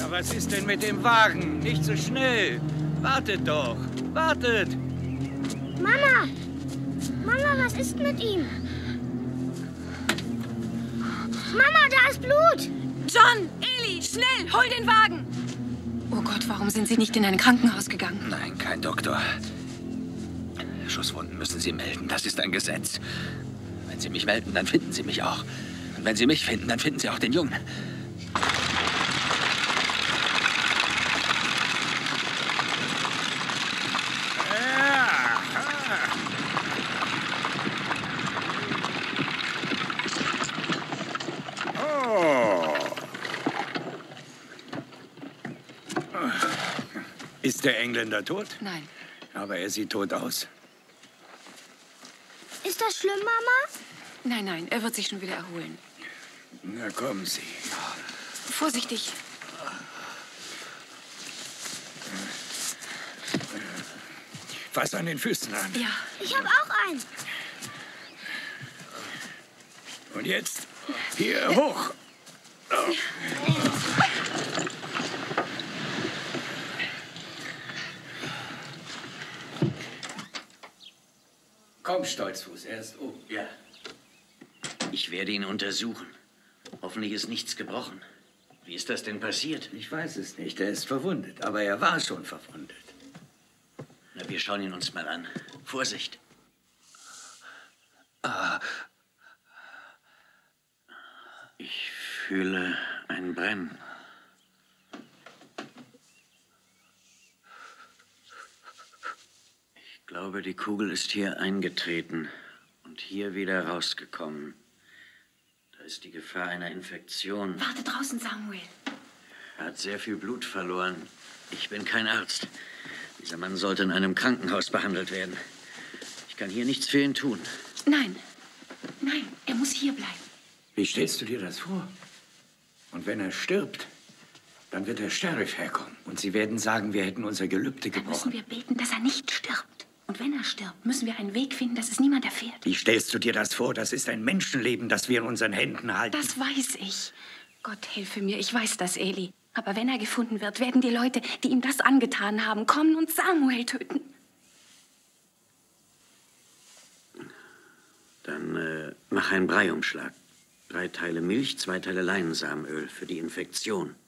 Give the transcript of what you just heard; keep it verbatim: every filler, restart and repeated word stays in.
Na, was ist denn mit dem Wagen? Nicht so schnell. Wartet doch. Wartet. Mama! Mama, was ist mit ihm? Mama, da ist Blut! John, Eli, schnell, hol den Wagen! Oh Gott, warum sind Sie nicht in ein Krankenhaus gegangen? Nein, kein Doktor. Schusswunden müssen Sie melden. Das ist ein Gesetz. Wenn Sie mich melden, dann finden Sie mich auch. Und wenn Sie mich finden, dann finden Sie auch den Jungen. Ist der Engländer tot? Nein. Aber er sieht tot aus. Ist das schlimm, Mama? Nein, nein, er wird sich schon wieder erholen. Na, kommen Sie. Vorsichtig. Fass an den Füßen an. Ja. Ich habe auch einen. Und jetzt hier hoch. Komm, Stolzfuß, er ist oben. Ja. Ich werde ihn untersuchen. Hoffentlich ist nichts gebrochen. Wie ist das denn passiert? Ich weiß es nicht. Er ist verwundet, aber er war schon verwundet. Na, wir schauen ihn uns mal an. Vorsicht. Ah. Ich fühle ein Brennen. Ich glaube, die Kugel ist hier eingetreten und hier wieder rausgekommen. Da ist die Gefahr einer Infektion. Warte draußen, Samuel. Er hat sehr viel Blut verloren. Ich bin kein Arzt. Dieser Mann sollte in einem Krankenhaus behandelt werden. Ich kann hier nichts für ihn tun. Nein, nein, er muss hier bleiben. Wie stellst du dir das vor? Und wenn er stirbt, dann wird der Sheriff herkommen. Und sie werden sagen, wir hätten unser Gelübde Dann gebrochen. müssen wir beten, dass er nicht stirbt. Und wenn er stirbt, müssen wir einen Weg finden, dass es niemand erfährt. Wie stellst du dir das vor? Das ist ein Menschenleben, das wir in unseren Händen halten. Das weiß ich. Gott helfe mir, ich weiß das, Eli. Aber wenn er gefunden wird, werden die Leute, die ihm das angetan haben, kommen und Samuel töten. Dann äh, mach einen Breiumschlag. Drei Teile Milch, zwei Teile Leinsamenöl für die Infektion.